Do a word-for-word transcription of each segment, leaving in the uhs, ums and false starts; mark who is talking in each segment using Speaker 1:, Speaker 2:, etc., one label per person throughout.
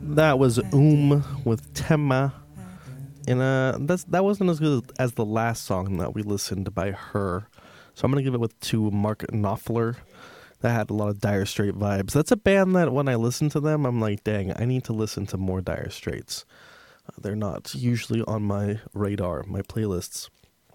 Speaker 1: That was Um with Tema. And uh, that's, that wasn't as good as the last song that we listened by her. So I'm going to give it with to Mark Knopfler. That had a lot of Dire Straits vibes. That's a band that when I listen to them, I'm like, dang, I need to listen to more Dire Straits. Uh, they're not usually on my radar, my playlists.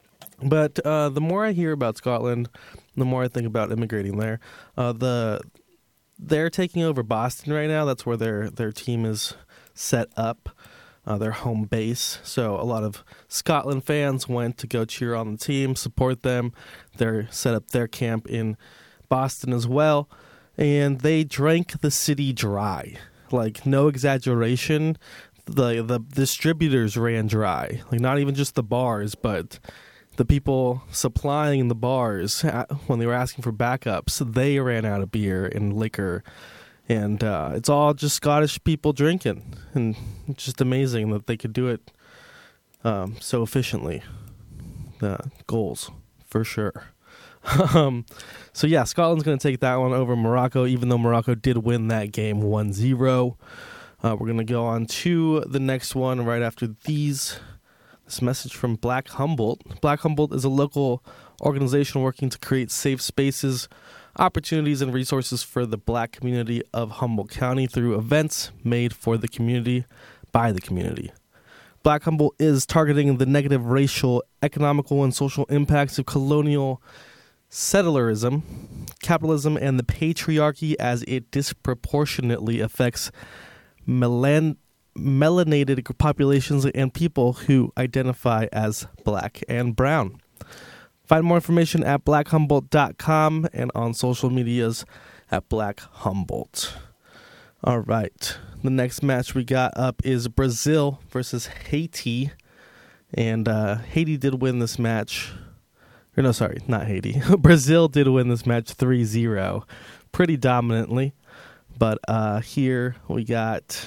Speaker 1: But uh, the more I hear about Scotland, the more I think about immigrating there. Uh, the they're taking over Boston right now. That's where their their team is set up, uh, their home base. So a lot of Scotland fans went to go cheer on the team, support them. They're set up their camp in Boston as well, and they drank the city dry. Like, no exaggeration. The the distributors ran dry. Like, not even just the bars, but the people supplying the bars, when they were asking for backups, they ran out of beer and liquor. And uh, it's all just Scottish people drinking. And it's just amazing that they could do it um, so efficiently. The goals, for sure. um, so, yeah, Scotland's going to take that one over Morocco, even though Morocco did win that game one zero. Uh, we're going to go on to the next one right after these. This message from Black Humboldt. Black Humboldt is a local organization working to create safe spaces, opportunities, and resources for the Black community of Humboldt County through events made for the community by the community. Black Humboldt is targeting the negative racial, economical, and social impacts of colonial settlerism, capitalism, and the patriarchy as it disproportionately affects melan- melanated populations and people who identify as Black and brown. Find more information at black humboldt dot com and on social medias at Black Humboldt. All right. The next match we got up is Brazil versus Haiti. And uh, Haiti did win this match. Or no, sorry, not Haiti. Brazil did win this match three zero pretty dominantly. But uh, here we got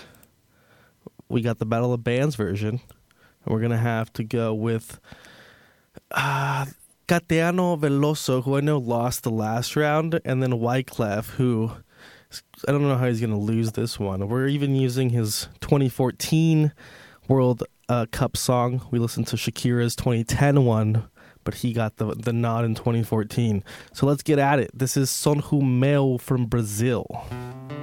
Speaker 1: we got the Battle of Bands version. And we're going to have to go with uh, Caetano Veloso, who I know lost the last round, and then Wyclef, who I don't know how he's going to lose this one. We're even using his twenty fourteen World uh, Cup song. We listened to Shakira's twenty ten one, but he got the the nod in twenty fourteen. So let's get at it. This is Son Humeu from Brazil.